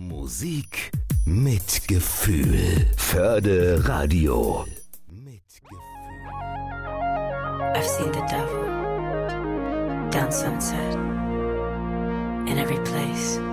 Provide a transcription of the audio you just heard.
Musik mit Gefühl. Förde Radio. Mit Gefühl. I've seen the devil down Sunset, in every place.